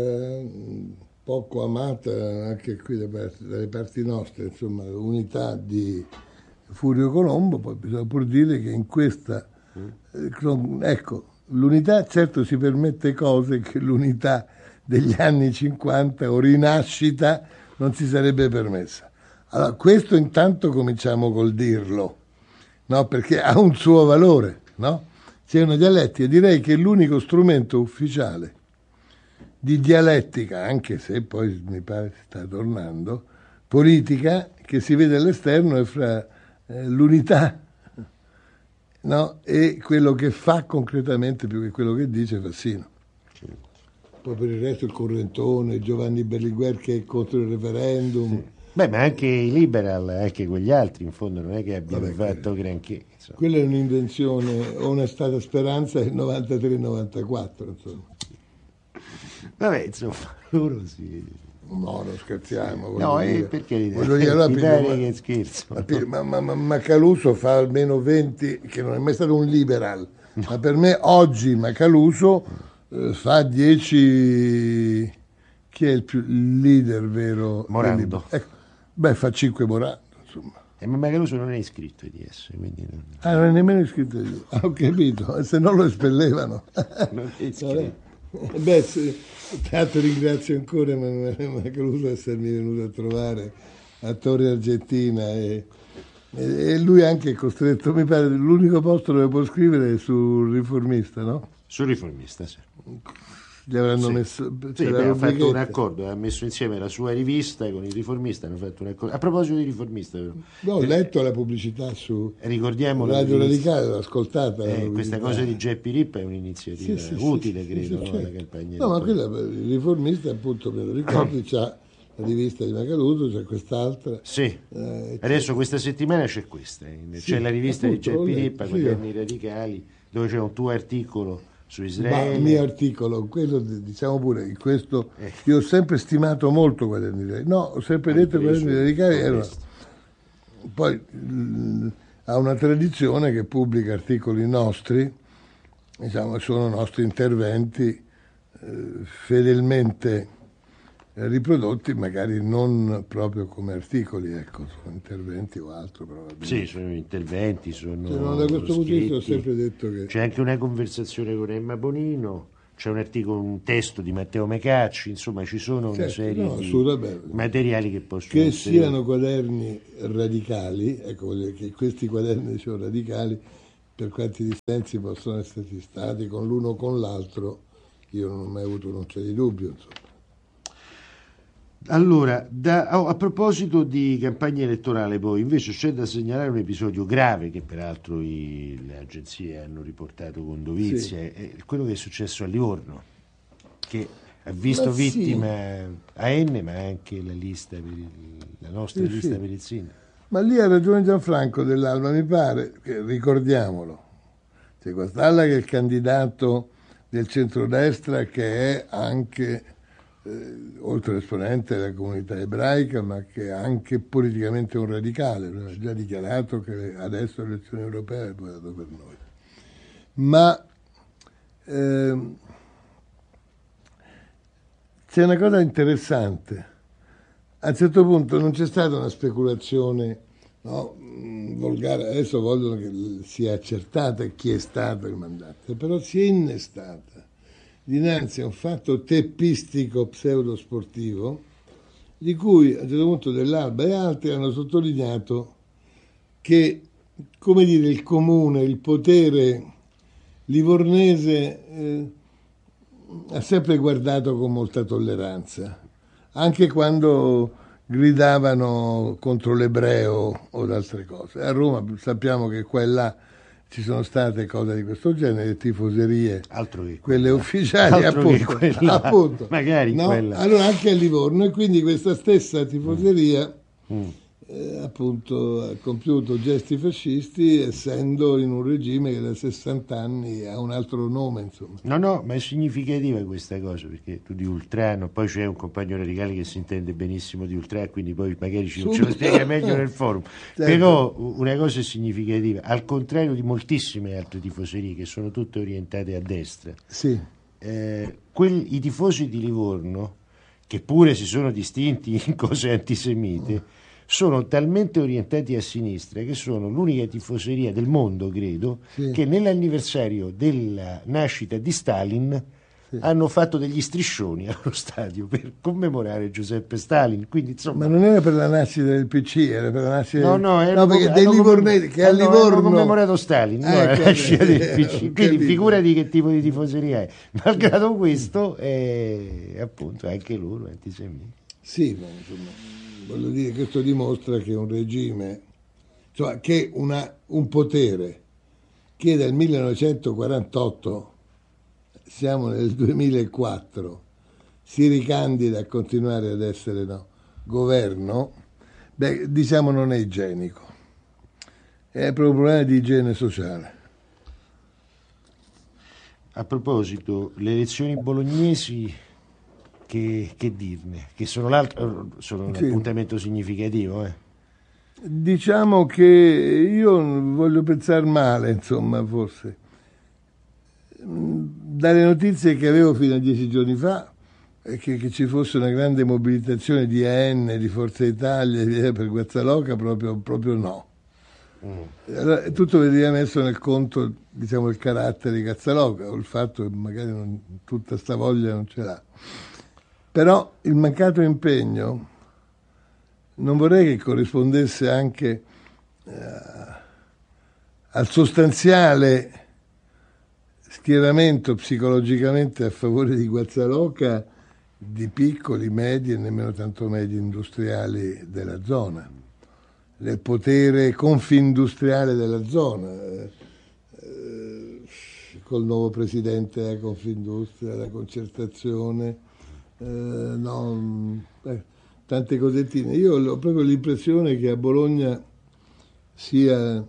poco amata anche qui da parte, dalle parti nostre, insomma, l'unità di Furio Colombo, poi bisogna pur dire che in questa, mm. ecco, l'unità certo si permette cose che l'unità degli anni cinquanta o rinascita non si sarebbe permessa. Allora, questo intanto cominciamo col dirlo, no? Perché ha un suo valore, no? C'è una dialettica, direi che l'unico strumento ufficiale di dialettica, anche se poi mi pare sta tornando, politica, che si vede all'esterno è fra eh, l'unità, no? E quello che fa concretamente più che quello che dice Fassino. Poi per il resto il correntone, Giovanni Berlinguer che è contro il referendum. Sì. Beh, ma anche i liberal, anche quegli altri, in fondo, non è che abbiano Vabbè, fatto quello, granché. Insomma. Quella è un'invenzione o una stata speranza del novantatré novantaquattro, insomma. Vabbè, insomma, loro sì. No, non scherziamo. No, dire. Eh, perché voglio dire, allora, mi piglio, pare ma, che scherzo. Ma, ma, ma, ma Caluso fa almeno venti, che non è mai stato un liberal, no. Ma per me oggi Macaluso eh, fa dieci... Chi è il più il leader vero? Morando. Ecco. Beh, fa cinque Morando, insomma. E ma Macaluso non è iscritto ai D S, quindi non... Ah, non è nemmeno iscritto ai D S. Ah, ho capito, se no lo espellevano. Non è iscritto. Beh, sì, tanto ringrazio ancora Emanuele Macaluso di essermi venuto a trovare a Torre Argentina e, e lui anche è costretto, mi pare, l'unico posto dove può scrivere è sul Riformista, no? Sul Riformista, sì. Gli avranno sì. messo sì, beh, hanno fatto un accordo, ha messo insieme la sua rivista con il Riformista, hanno fatto un accordo. A proposito di Riformista, però, no, ho letto la pubblicità su ricordiamo Radio Radicale, l'ho ascoltata. Eh, questa cosa di Geppi Rippa è un'iniziativa sì, sì, utile, sì, credo, sì, no, certo. alla campagna. No, ma quella, il Riformista, appunto, me lo ricordi, c'ha la rivista di Macaluso, c'è quest'altra. Sì, eh, adesso questa settimana c'è questa, c'è sì, la rivista appunto, di Geppi Rippa con gli anni radicali, dove c'è un tuo articolo su Israele. Il mio articolo, quello diciamo pure, in questo eh. io ho sempre stimato molto Quaderni Radicali. No, ho sempre detto che Quaderni Radicali erano. Poi mh, ha una tradizione che pubblica articoli nostri, diciamo, sono nostri interventi eh, fedelmente eh, riprodotti magari non proprio come articoli, ecco, sono interventi o altro probabilmente. Sì, sono interventi, sono Cioè, no, da questo punto di vista ho scritti. sempre detto che... C'è anche una conversazione con Emma Bonino, c'è un articolo, un testo di Matteo Mecacci, insomma ci sono una Certo, serie no, di assolutamente. materiali che possono Che essere... siano quaderni radicali, ecco, voglio dire che questi quaderni sono radicali, per quanti dissensi possono esserci stati con l'uno o con l'altro, io non ho mai avuto non c'è di dubbio, insomma. Allora, da, oh, a proposito di campagna elettorale, poi invece c'è da segnalare un episodio grave che peraltro i, le agenzie hanno riportato con dovizia, Sì. è quello che è successo a Livorno, che ha visto Ma sì. vittima A N, ma anche la lista per il, la nostra Sì, lista sì. per il sindaco. Ma lì ha ragione Gianfranco dell'Alba, mi pare, che ricordiamolo, c'è Guastalla che è il candidato del centrodestra, che è anche, eh, oltre all'esponente della comunità ebraica, ma che è anche politicamente un radicale, ha già dichiarato che adesso le elezioni europee è votato per noi. Ma ehm, c'è una cosa interessante. A un certo punto non c'è stata una speculazione, no, volgare, adesso vogliono che sia accertata chi è stato il mandante, però si è innestata dinanzi a un fatto teppistico pseudosportivo di cui a un certo punto dell'Alba e altri hanno sottolineato che, come dire, il comune, il potere livornese eh, ha sempre guardato con molta tolleranza, anche quando gridavano contro l'ebreo o altre cose. A Roma sappiamo che qua e là ci sono state cose di questo genere, tifoserie, Altro che quelle quella. ufficiali, Altro appunto, che quella. appunto. Magari no? quella. Allora anche a Livorno, e quindi questa stessa tifoseria Mm. eh, appunto ha compiuto gesti fascisti, essendo in un regime che da sessanta anni ha un altro nome, insomma. No, no, ma è significativa questa cosa, perché tu di Ultrano, poi c'è un compagno radicale che si intende benissimo di Ultrano, quindi poi magari ci, ce lo spiega meglio nel forum. Certo. Però una cosa è significativa, al contrario di moltissime altre tifoserie che sono tutte orientate a destra, Sì. eh, quel, i tifosi di Livorno, che pure si sono distinti in cose antisemite, sono talmente orientati a sinistra che sono l'unica tifoseria del mondo, credo, Sì. che nell'anniversario della nascita di Stalin sì. hanno fatto degli striscioni allo stadio per commemorare Giuseppe Stalin. Quindi, insomma, ma non era per la nascita del P C, era per la nascita no, no, del... no perché com- dei livornesi che a hanno, Livorno hanno commemorato Stalin, no, eh, la nascita del P C. Quindi capito. figurati che tipo di tifoseria è. Malgrado questo, è appunto anche loro antisemiti. Sì, ma insomma, voglio dire, questo dimostra che un regime, cioè che una, un potere che dal millenovecentoquarantotto, siamo nel duemilaquattro, si ricandida a continuare ad essere no, governo, beh, diciamo non è igienico, è proprio un problema di igiene sociale. A proposito, le elezioni bolognesi, che, che dirne? Che sono, l'altro, sono un sì. appuntamento significativo, eh? Diciamo che io voglio pensare male, insomma, forse. Dalle notizie che avevo fino a dieci giorni fa, è che, che ci fosse una grande mobilitazione di A N, di Forza Italia per Guazzaloca, proprio, proprio no. Mm. Allora, tutto veniva messo nel conto, diciamo, il carattere di Guazzaloca, o il fatto che magari non, tutta sta voglia non ce l'ha. Però il mancato impegno non vorrei che corrispondesse anche eh, al sostanziale schieramento psicologicamente a favore di Guazzaloca di piccoli, medi e nemmeno tanto medi industriali della zona, del potere confindustriale della zona, eh, eh, col nuovo presidente della Confindustria, la concertazione, eh, no, eh, tante cosettine. Io ho proprio l'impressione che a Bologna sia,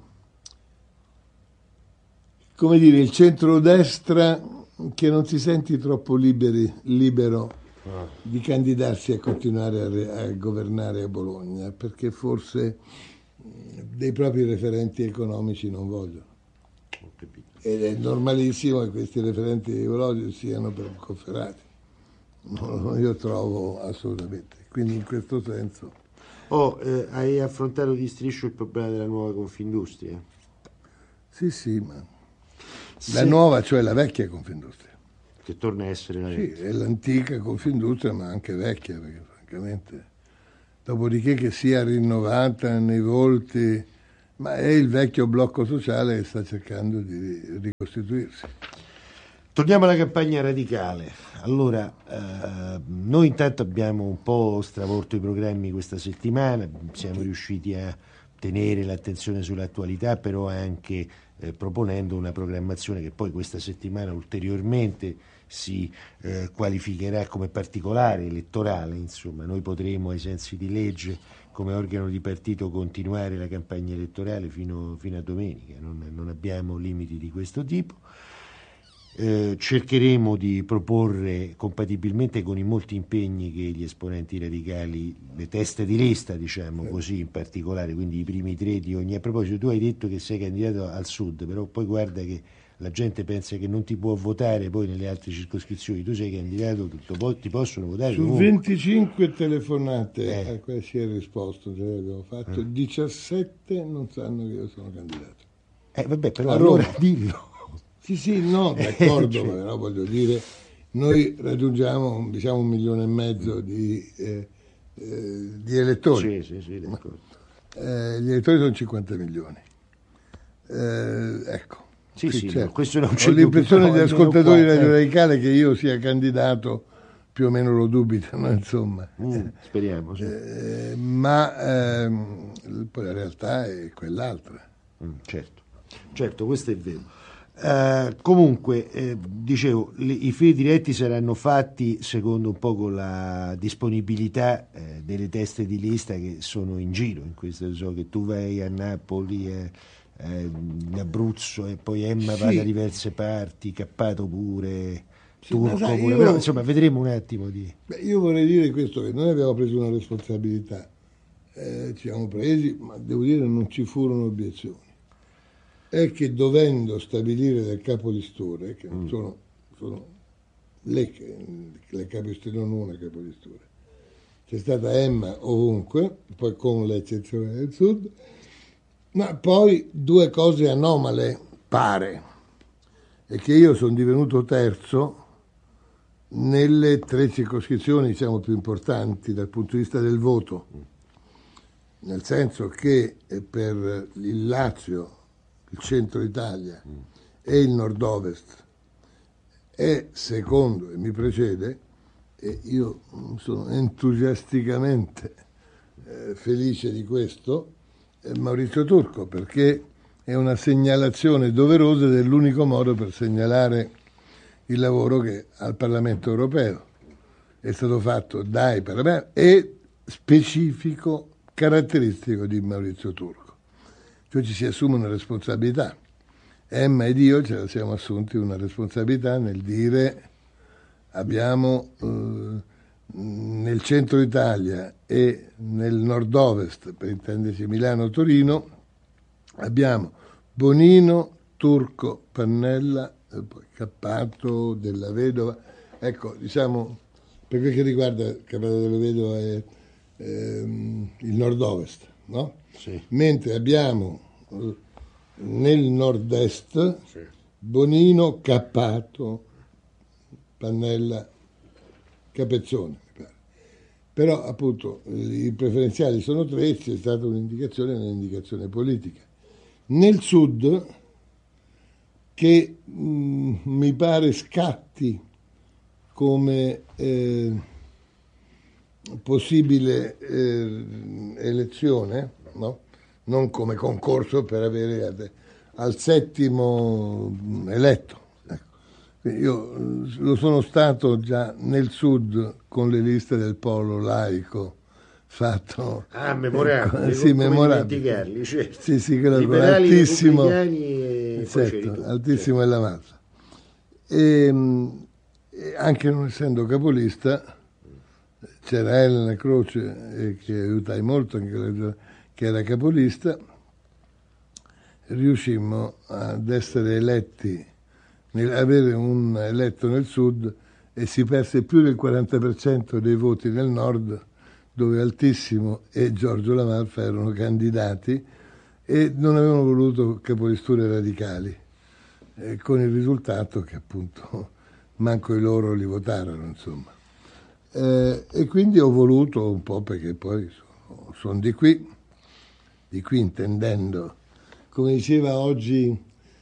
come dire, il centrodestra che non si senti troppo liberi, libero ah. di candidarsi a continuare a, re, a governare a Bologna, perché forse dei propri referenti economici non vogliono. Ho capito. Ed è normalissimo che questi referenti ideologici siano per conferati. no, io trovo assolutamente. Quindi in questo senso... Oh, eh, hai affrontato di striscio il problema della nuova Confindustria? Sì, sì, ma Se... la nuova, cioè la vecchia Confindustria. Che torna a essere la vecchia. Sì, è l'antica Confindustria, ma anche vecchia, perché francamente... Dopodiché che sia rinnovata nei volti, ma è il vecchio blocco sociale che sta cercando di ricostituirsi. Torniamo alla campagna radicale. Allora, eh, noi intanto abbiamo un po' stravolto i programmi questa settimana, siamo riusciti a tenere l'attenzione sull'attualità, però anche eh, proponendo una programmazione che poi questa settimana ulteriormente si eh, qualificherà come particolare elettorale. Insomma, noi potremo ai sensi di legge come organo di partito continuare la campagna elettorale fino, fino a domenica, non, non abbiamo limiti di questo tipo. Eh, cercheremo di proporre compatibilmente con i molti impegni che gli esponenti radicali, le teste di lista diciamo così in particolare, quindi i primi tre di ogni. A proposito, tu hai detto che sei candidato al sud, però poi guarda che la gente pensa che non ti può votare poi nelle altre circoscrizioni. Tu sei candidato, tutto, ti possono votare su comunque. venticinque telefonate eh. a cui si è risposto, cioè abbiamo fatto eh. diciassette non sanno che io sono candidato. Eh vabbè, però a allora Roma. Dillo. Sì, sì, no, d'accordo, ma no, voglio dire, noi raggiungiamo diciamo un milione e mezzo di, eh, eh, di elettori. Sì, sì, sì, d'accordo. Eh, gli elettori sono cinquanta milioni. Eh, ecco. Sì, sì, certo. no, questo non Ho l'impressione degli ascoltatori di Radio Radicale che io sia candidato, più o meno lo dubitano, insomma. Mm, speriamo, sì. Eh, ma ehm, poi la realtà è quell'altra. Mm, certo, certo, questo è vero. Uh, comunque eh, dicevo li, i fili diretti saranno fatti secondo un po' con la disponibilità eh, delle teste di lista che sono in giro in questo. So che tu vai a Napoli eh, eh, in Abruzzo e poi Emma sì. va da diverse parti, Cappato pure, sì, Turco sai, pure io, però insomma vedremo un attimo di... Beh, io vorrei dire questo, che noi abbiamo preso una responsabilità, eh, ci siamo presi, ma devo dire non ci furono obiezioni. È che dovendo stabilire del capolistore, che non sono, sono le, le capolistore, non una capolistore, c'è stata Emma ovunque, poi con l'eccezione del sud, ma poi due cose anomale, pare, è che io sono divenuto terzo nelle tre circoscrizioni diciamo più importanti dal punto di vista del voto, nel senso che per il Lazio, il centro Italia mm. e il nord-ovest è secondo e mi precede, e io sono entusiasticamente eh, felice di questo, eh, Maurizio Turco, perché è una segnalazione doverosa dell'unico modo per segnalare il lavoro che al Parlamento europeo è stato fatto dai parlamenti e specifico caratteristico di Maurizio Turco. Cioè ci si assume una responsabilità. Emma ed io ce la siamo assunti una responsabilità nel dire abbiamo eh, nel centro Italia e nel nord-ovest, per intenderci Milano-Torino, abbiamo Bonino, Turco, Pannella, eh, Cappato, Della Vedova. Ecco, diciamo, per quel che riguarda Cappato della Vedova è ehm, il nord-ovest, no? Sì. Mentre abbiamo eh, nel nord-est sì. Bonino, Cappato, Pannella, Capezzone. Però appunto i preferenziali sono tre, c'è stata un'indicazione, un'indicazione politica. Nel sud, che mh, mi pare scatti come eh, possibile eh, elezione, no? Non come concorso per avere al settimo eletto. Ecco. Io lo sono stato già nel sud con le liste del polo laico fatto. Ah, memorabile, ecco, sì, memorabile. Certo. Sì, sì, quello Liberali, altissimo, e certo, altissimo certo. È la massa. E, e anche non essendo capolista, c'era Elena Croce, che aiutai molto, anche che era capolista, riuscimmo ad essere eletti, nel, avere un eletto nel sud e si perse più del quaranta per cento dei voti nel nord, dove Altissimo e Giorgio La Malfa erano candidati e non avevano voluto capolisture radicali, eh, con il risultato che appunto manco i loro li votarono, insomma. Eh, e quindi ho voluto un po', perché poi sono, sono di qui, di qui intendendo, come diceva oggi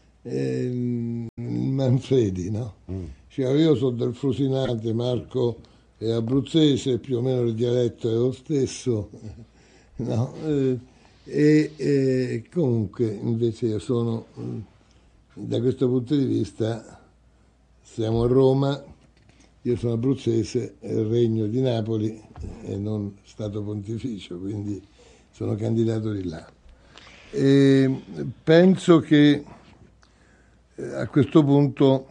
eh, Manfredi, no? Mm. Cioè, io sono del Frusinate, Marco è abruzzese, più o meno il dialetto è lo stesso, no? Eh, e, e comunque invece io sono, da questo punto di vista, siamo a Roma, io sono abruzzese, è il Regno di Napoli e non Stato Pontificio, quindi sono candidato di là. E penso che a questo punto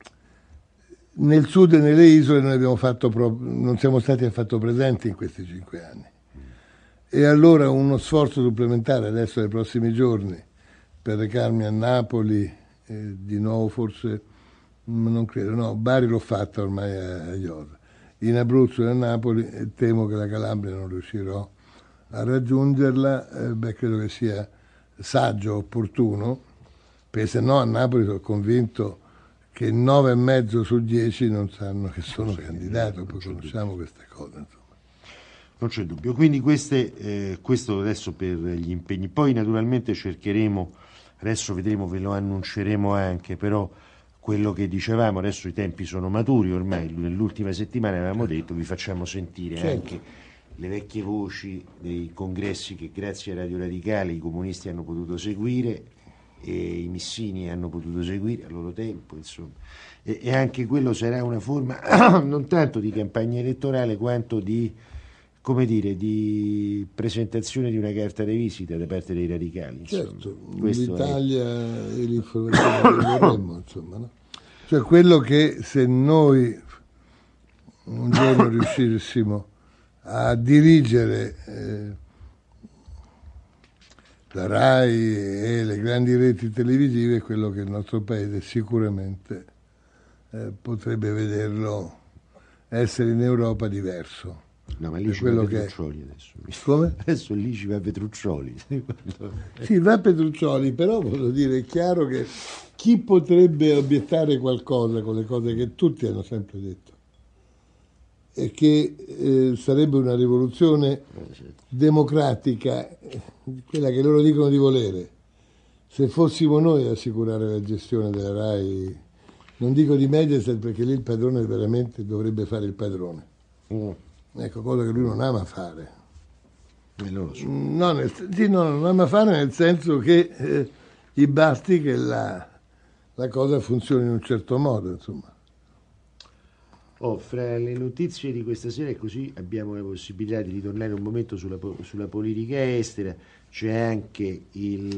nel sud e nelle isole noi abbiamo fatto pro- non siamo stati affatto presenti in questi cinque anni. E allora uno sforzo supplementare adesso nei prossimi giorni per recarmi a Napoli, eh, di nuovo forse, non credo, no, Bari l'ho fatta ormai a, a Iosa. In Abruzzo e a Napoli, e temo che la Calabria non riuscirò a raggiungerla, eh, beh, credo che sia saggio, opportuno, perché se no a Napoli sono convinto che nove e mezzo su dieci non sanno che sono sì, candidato, poi conosciamo dubbio. Queste cose, insomma. Non c'è dubbio. Quindi queste, eh, questo adesso per gli impegni. Poi naturalmente cercheremo, adesso vedremo, ve lo annunceremo anche, però quello che dicevamo, adesso i tempi sono maturi, ormai nell'ultima settimana avevamo detto, vi facciamo sentire certo. anche le vecchie voci dei congressi che grazie a Radio Radicale i comunisti hanno potuto seguire e i missini hanno potuto seguire a loro tempo, insomma, e, e anche quello sarà una forma non tanto di campagna elettorale quanto di, come dire, di presentazione di una carta di visita da parte dei radicali, insomma. Certo, l'Italia è... e l'informazione che vorremmo, insomma, no? Cioè quello che se noi un giorno riuscissimo a dirigere eh, la RAI e le grandi reti televisive, è quello che il nostro paese sicuramente eh, potrebbe vederlo essere in Europa diverso. No, ma lì ci va Petruccioli che... adesso. Come? Adesso lì ci va Petruccioli. Sì, va Petruccioli, però voglio dire, è chiaro che chi potrebbe obiettare qualcosa con le cose che tutti hanno sempre detto? E che eh, sarebbe una rivoluzione democratica, quella che loro dicono di volere. Se fossimo noi ad assicurare la gestione della RAI, non dico di Mediaset perché lì il padrone veramente dovrebbe fare il padrone. Mm. Ecco, cosa che lui non ama fare. Non lo so. No, nel, sì, no, non ama fare nel senso che eh, gli basti che la, la cosa funzioni in un certo modo, insomma. Oh, fra le notizie di questa sera, e così abbiamo la possibilità di ritornare un momento sulla, sulla politica estera, c'è anche il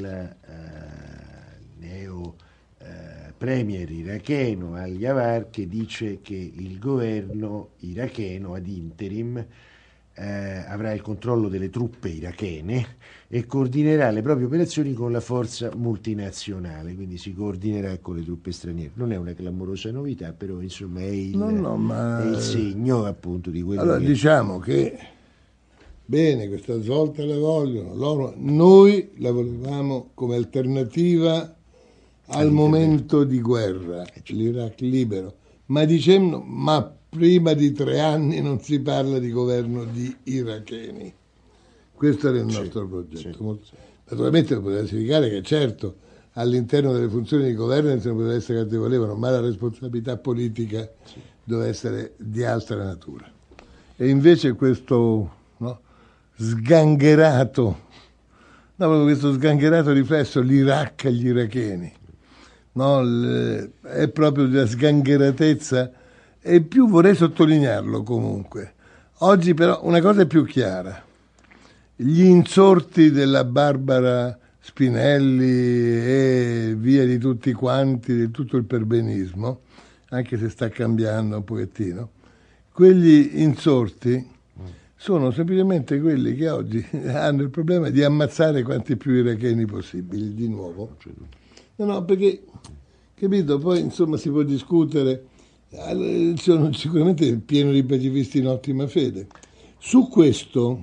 eh, neo eh, premier iracheno Al-Yavar che dice che il governo iracheno ad interim eh, avrà il controllo delle truppe irachene e coordinerà le proprie operazioni con la forza multinazionale, quindi si coordinerà con le truppe straniere. Non è una clamorosa novità, però insomma è il, no, no, ma... è il segno appunto di quello allora, che... diciamo che bene, questa svolta la vogliono, loro, noi la volevamo come alternativa al momento di guerra, l'Iraq libero, ma dicendo, ma prima di tre anni non si parla di governo di iracheni. Questo era il nostro sì, progetto. Sì, sì. Naturalmente poteva significare che certo all'interno delle funzioni di governo se ne poteva essere quante volevano, ma la responsabilità politica sì. doveva essere di altra natura. E invece questo no, sgangherato, no, proprio questo sgangherato riflesso, l'Iraq agli iracheni, no, le, è proprio della sgangheratezza. E più vorrei sottolinearlo comunque. Oggi però una cosa è più chiara. Gli insorti della Barbara Spinelli e via di tutti quanti, di tutto il perbenismo, anche se sta cambiando un pochettino, quegli insorti sono semplicemente quelli che oggi hanno il problema di ammazzare quanti più iracheni possibili, di nuovo. No, no, perché, capito, poi insomma si può discutere sono sicuramente pieno di pacifisti in ottima fede. Su questo,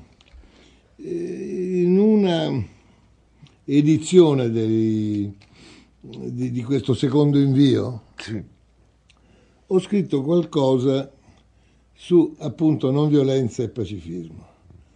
in una edizione dei, di, di questo secondo invio, Sì. ho scritto qualcosa su appunto non violenza e pacifismo.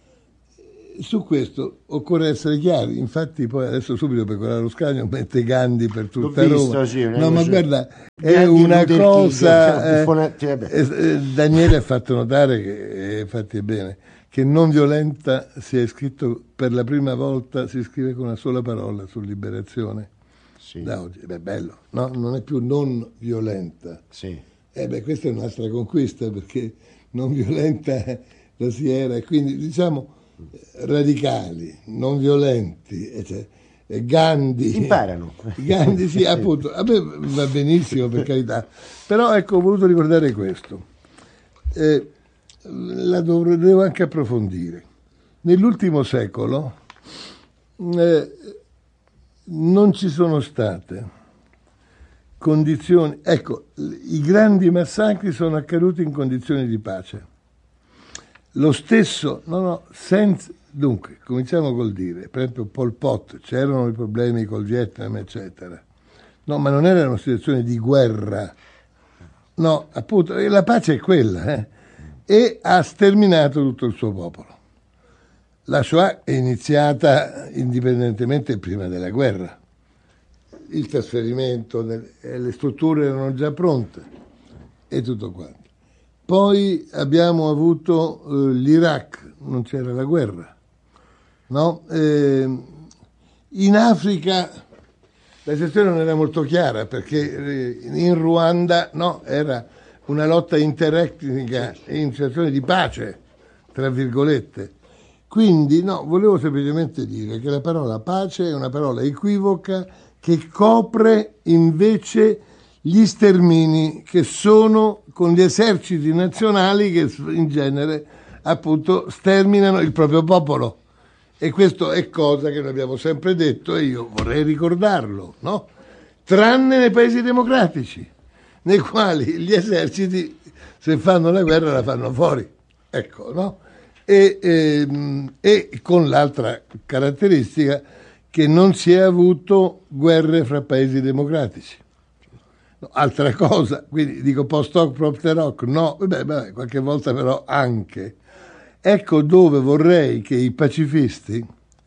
Su questo occorre essere chiari, infatti poi adesso subito Pecoraro Scanio mette Gandhi per tutta L'ho visto, Roma. sì, no, ma guarda, è Gandhi una Luther cosa... King, cioè, eh, eh, Daniele ha fatto notare, che infatti è bene, che non violenta si è scritto per la prima volta, si scrive con una sola parola su Liberazione. Sì. Da oggi. Beh, bello, no? Non è più non violenta. Sì. Eh beh, questa è un'altra conquista, perché non violenta la si era, e quindi diciamo radicali, non violenti, eccetera. E Gandhi Imparano. Gandhi sì, appunto, a me va benissimo, per carità, però ecco, ho voluto ricordare questo, eh, la dovrò, devo anche approfondire. Nell'ultimo secolo eh, non ci sono state condizioni, ecco, i grandi massacri sono accaduti in condizioni di pace. Lo stesso, no, no, senza, dunque, cominciamo col dire, per esempio Pol Pot, c'erano i problemi col Vietnam, eccetera. No, ma non era una situazione di guerra. No, appunto, e la pace è quella, eh? E ha sterminato tutto il suo popolo. La Shoah è iniziata indipendentemente prima della guerra. Il trasferimento, le strutture erano già pronte e tutto quanto. Poi abbiamo avuto eh, l'Iraq, non c'era la guerra, no? Eh, in Africa la situazione non era molto chiara, perché eh, in Ruanda no, era una lotta interetnica in situazione di pace, tra virgolette. Quindi no, volevo semplicemente dire che la parola pace è una parola equivoca che copre invece gli stermini che sono con gli eserciti nazionali che in genere appunto sterminano il proprio popolo, e questo è cosa che noi abbiamo sempre detto e io vorrei ricordarlo, no? Tranne nei paesi democratici, nei quali gli eserciti, se fanno la guerra, la fanno fuori, ecco, no? E, e, e con l'altra caratteristica che non si è avuto guerre fra paesi democratici. No, altra cosa, quindi dico post hoc propter hoc, no, vabbè, vabbè, qualche volta però anche. Ecco dove vorrei che i pacifisti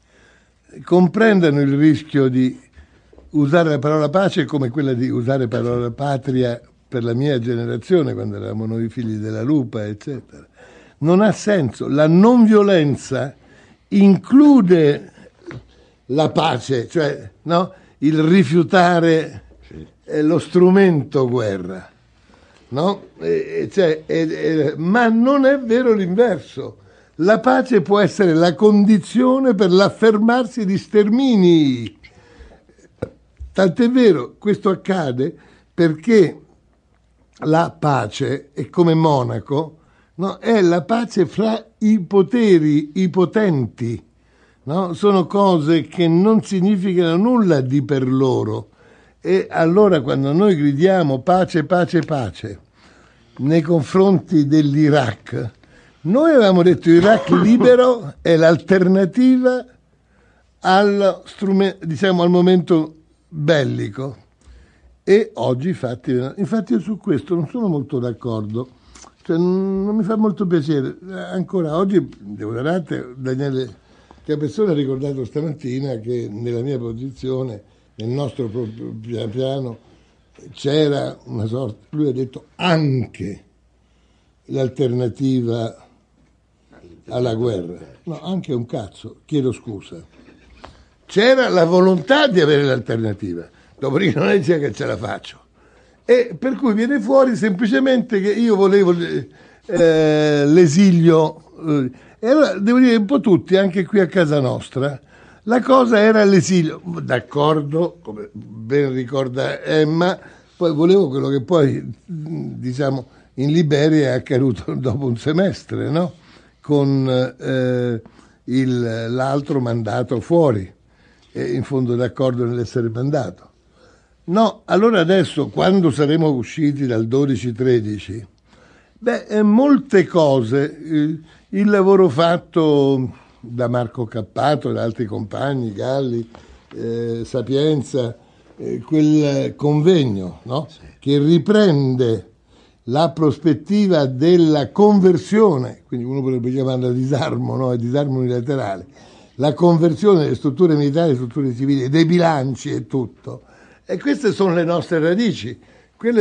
comprendano il rischio di usare la parola pace come quella di usare la parola patria per la mia generazione, quando eravamo noi figli della lupa, eccetera. Non ha senso. La non violenza include la pace, cioè no? Il rifiutare eh, lo strumento guerra, no? E, cioè, e, e, ma non è vero l'inverso. La pace può essere la condizione per l'affermarsi di stermini. Tant'è vero, questo accade perché la pace è come Monaco, no? È la pace fra i poteri, i potenti. No? Sono cose che non significano nulla di per loro, e allora quando noi gridiamo pace, pace, pace nei confronti dell'Iraq, noi avevamo detto Iraq libero è l'alternativa al, strume- diciamo, al momento bellico, e oggi infatti, infatti io su questo non sono molto d'accordo, cioè, non mi fa molto piacere ancora oggi, devo dare, Daniele Capezzone ha ricordato stamattina che nella mia posizione, nel nostro piano, c'era una sorta, lui ha detto anche l'alternativa alla guerra. No, anche un cazzo, chiedo scusa. C'era la volontà di avere l'alternativa, dopodiché non è che ce la faccio. E per cui viene fuori semplicemente che io volevo eh, l'esilio. Eh, E allora, devo dire, un po' tutti, anche qui a casa nostra, la cosa era l'esilio. D'accordo, come ben ricorda Emma, poi volevo quello che poi, diciamo, in Liberia è accaduto dopo un semestre, no? Con eh, il, l'altro mandato fuori, e in fondo d'accordo nell'essere mandato. No, allora adesso, quando saremo usciti dal dodici tredici, beh, eh, molte cose, eh, il lavoro fatto da Marco Cappato e da altri compagni, Galli, eh, Sapienza, eh, quel convegno, no? Sì. Che riprende la prospettiva della conversione, quindi uno potrebbe chiamarla disarmo, no? Disarmo unilaterale, la conversione delle strutture militari, delle strutture civili, dei bilanci e tutto. E queste sono le nostre radici.